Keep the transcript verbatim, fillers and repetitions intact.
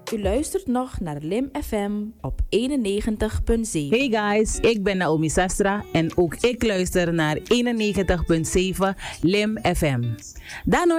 U luistert nog naar Lim F M op eenennegentig punt zeven. Hey guys, ik ben Naomi Sastra en ook ik luister naar eenennegentig punt zeven Lim F M. Dan